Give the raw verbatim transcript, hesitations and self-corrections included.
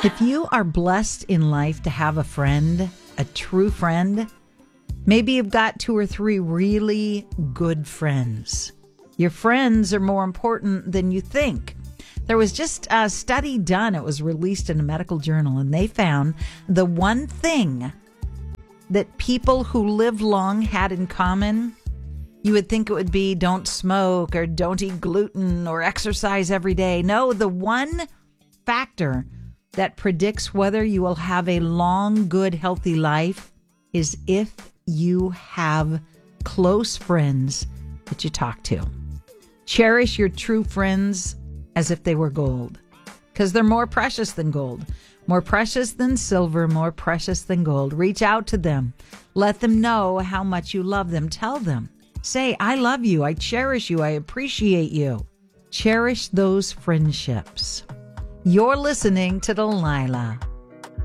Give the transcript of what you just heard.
If you are blessed in life to have a friend, a true friend, maybe you've got two or three really good friends. Your friends are more important than you think. There was just a study done. It was released in a medical journal, and they found the one thing that people who live long had in common. You would think it would be don't smoke or don't eat gluten or exercise every day. No, the one factor that predicts whether you will have a long, good, healthy life is if you have close friends that you talk to. Cherish your true friends as if they were gold, because they're more precious than gold, more precious than silver, more precious than gold. Reach out to them. Let them know how much you love them. Tell them. Say, I love you. I cherish you. I appreciate you. Cherish those friendships. You're listening to Delilah.